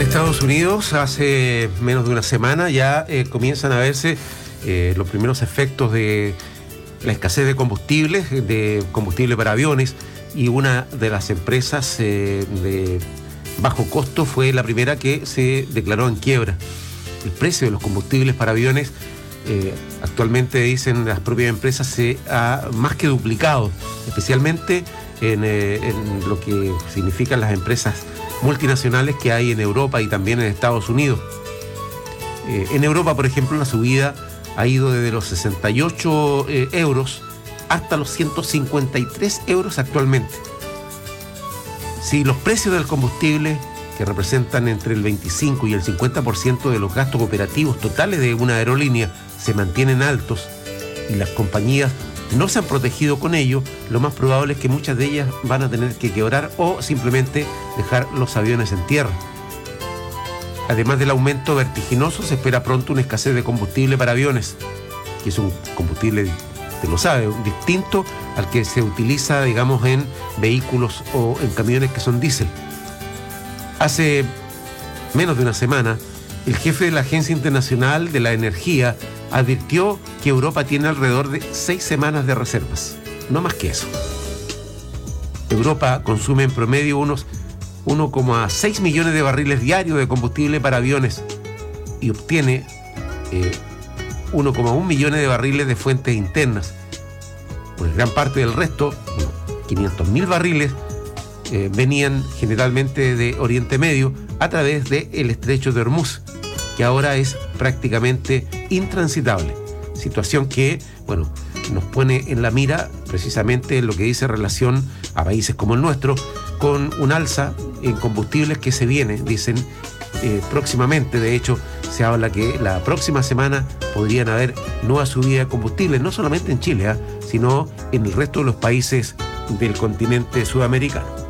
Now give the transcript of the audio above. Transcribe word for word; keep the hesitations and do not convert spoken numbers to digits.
Estados Unidos, hace menos de una semana ya eh, comienzan a verse eh, los primeros efectos de la escasez de combustibles, de combustible para aviones, y una de las empresas eh, de bajo costo fue la primera que se declaró en quiebra. El precio de los combustibles para aviones eh, actualmente, dicen las propias empresas, se ha más que duplicado, especialmente en, eh, en lo que significan las empresas multinacionales que hay en Europa y también en Estados Unidos. Eh, en Europa, por ejemplo, la subida ha ido desde los sesenta y ocho eh, euros hasta los ciento cincuenta y tres euros actualmente. Si los precios del combustible, que representan entre el veinticinco y el cincuenta por ciento de los gastos operativos totales de una aerolínea, se mantienen altos y las compañías no se han protegido con ello, lo más probable es que muchas de ellas van a tener que quebrar o simplemente dejar los aviones en tierra. Además del aumento vertiginoso, se espera pronto una escasez de combustible para aviones, que es un combustible, usted lo sabe, distinto al que se utiliza, digamos, en vehículos o en camiones que son diésel. Hace menos de una semana, el jefe de la Agencia Internacional de la Energía advirtió que Europa tiene alrededor de seis semanas de reservas, no más que eso. Europa consume en promedio unos uno coma seis millones de barriles diarios de combustible para aviones y obtiene eh, uno coma uno millones de barriles de fuentes internas. Pues gran parte del resto, bueno, quinientos mil barriles, eh, venían generalmente de Oriente Medio a través del estrecho de Hormuz, que ahora es prácticamente intransitable. Situación que, bueno, nos pone en la mira precisamente en lo que dice relación a países como el nuestro, con un alza en combustibles que se viene, dicen, eh, próximamente. De hecho, se habla que la próxima semana podrían haber nuevas subidas de combustibles, no solamente en Chile, ¿eh? sino en el resto de los países del continente sudamericano.